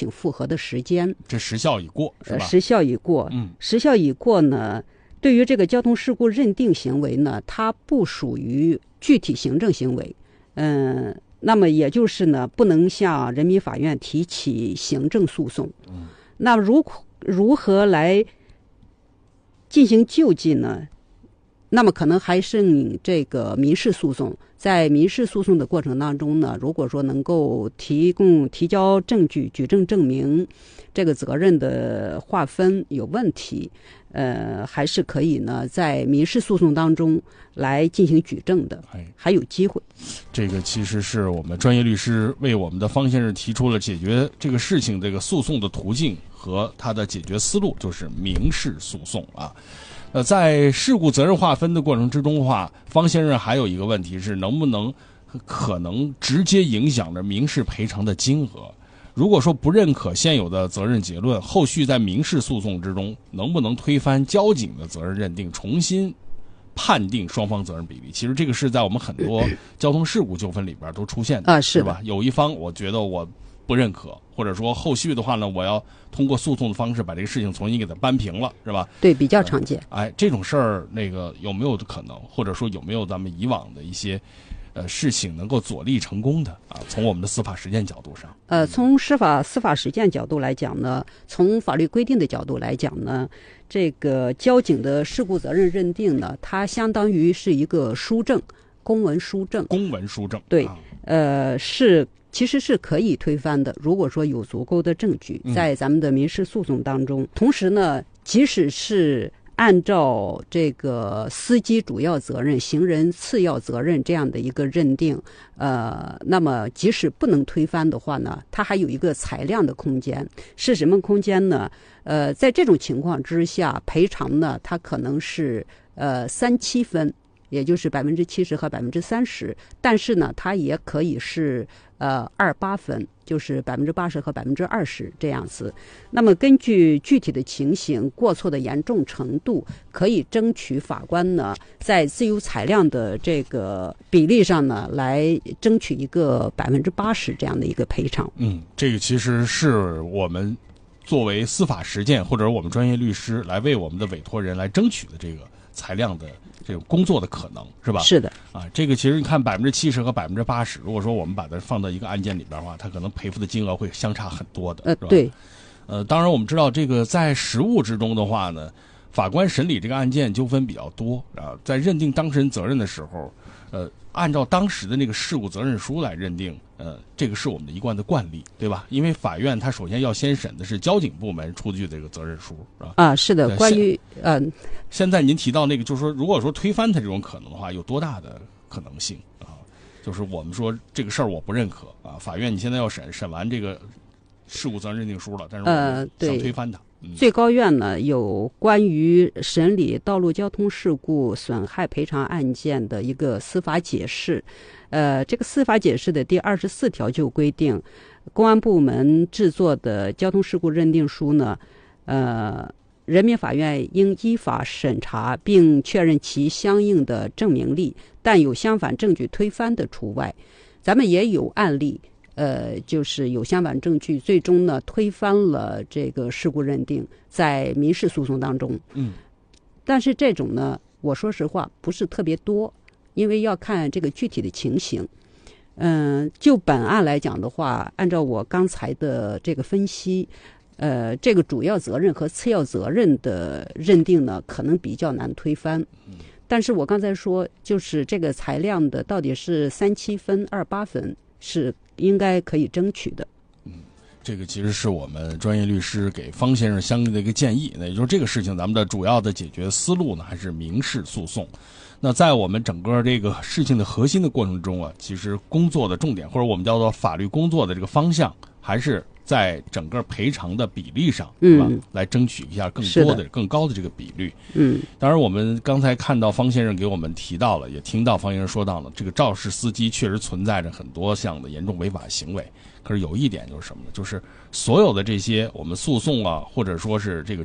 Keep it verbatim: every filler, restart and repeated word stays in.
请复核的时间。 这时效已过是吧？ 呃、时效已过， 嗯， 时效已过呢，对于这个交通事故认定行为呢，它不属于具体行政行为，嗯、呃，那么也就是呢，不能向人民法院提起行政诉讼。 嗯， 那如如何来进行救济呢？那么可能还剩这个民事诉讼，在民事诉讼的过程当中呢，如果说能够提供提交证据、举证证明这个责任的划分有问题，呃，还是可以呢在民事诉讼当中来进行举证的，还有机会。 这个其实是我们专业律师为我们的方先生提出了解决这个事情这个诉讼的途径和他的解决思路，就是民事诉讼啊。呃，在事故责任划分的过程之中的话，方先生还有一个问题是，能不能可能直接影响着民事赔偿的金额？如果说不认可现有的责任结论，后续在民事诉讼之中，能不能推翻交警的责任认定，重新判定双方责任比例？其实这个是在我们很多交通事故纠纷里边都出现的啊，是吧？有一方我觉得我不认可，或者说后续的话呢，我要通过诉讼的方式把这个事情重新给它扳平了，是吧？ 对，比较常见。 呃、哎，这种事儿，那个有没有可能，或者说有没有咱们以往的一些呃事情能够佐力成功的啊？从我们的司法实践角度上， 呃，从司法司法实践角度来讲呢，从法律规定的角度来讲呢，这个交警的事故责任认定呢，它相当于是一个书证，公文书证。 公文书证。 对， 啊、 呃，是。其实是可以推翻的，如果说有足够的证据在咱们的民事诉讼当中。嗯、同时呢，即使是按照这个司机主要责任、行人次要责任这样的一个认定，呃，那么即使不能推翻的话呢，它还有一个裁量的空间。是什么空间呢？呃，在这种情况之下，赔偿呢，它可能是呃三七分。也就是百分之七十和百分之三十，但是呢，它也可以是呃二八分，就是百分之八十和百分之二十这样子。那么根据具体的情形、过错的严重程度，可以争取法官呢在自由裁量的这个比例上呢，来争取一个百分之八十这样的一个赔偿。 嗯，这个其实是我们作为司法实践或者我们专业律师来为我们的委托人来争取的这个裁量的这种工作的可能，是吧？ 是的。 啊，这个其实你看百分之七十和百分之八十，如果说我们把它放到一个案件里边的话，它可能赔付的金额会相差很多的， 呃， 是吧？ 对。 呃，当然我们知道这个在实务之中的话呢，法官审理这个案件纠纷比较多啊，在认定当事人责任的时候，呃，按照当时的那个事故责任书来认定，呃，这个是我们的一贯的惯例，对吧？因为法院它首先要先审的是交警部门出具这个责任书，是吧？ 啊，是的。关于呃， 现在您提到那个，就是说，如果说推翻它这种可能的话，有多大的可能性啊？就是我们说这个事儿我不认可啊，法院你现在要审，审完这个事故责任认定书了，但是我们想推翻它。呃嗯、最高院呢有关于审理道路交通事故损害赔偿案件的一个司法解释，呃，这个司法解释的第二十四条就规定，公安部门制作的交通事故认定书呢，呃，人民法院应依法审查并确认其相应的证明力，但有相反证据推翻的除外。咱们也有案例。呃，就是有相反证据，最终呢推翻了这个事故认定，在民事诉讼当中。 嗯， 但是这种呢，我说实话不是特别多，因为要看这个具体的情形。嗯、呃，就本案来讲的话，按照我刚才的这个分析，呃，这个主要责任和次要责任的认定呢，可能比较难推翻。 嗯， 但是我刚才说，就是这个裁量的到底是三七分、二八分。是应该可以争取的。 嗯，这个其实是我们专业律师给方先生相应的一个建议。那也就是这个事情，咱们的主要的解决思路呢，还是民事诉讼。那在我们整个这个事情的核心的过程中啊，其实工作的重点，或者我们叫做法律工作的这个方向，还是在整个赔偿的比例上，是吧？ 嗯， 来争取一下更多的、更高的这个比率。 嗯， 当然，我们刚才看到方先生给我们提到了，也听到方先生说到了，这个肇事司机确实存在着很多项的严重违法行为。可是有一点就是什么呢？就是所有的这些我们诉讼啊，或者说是这个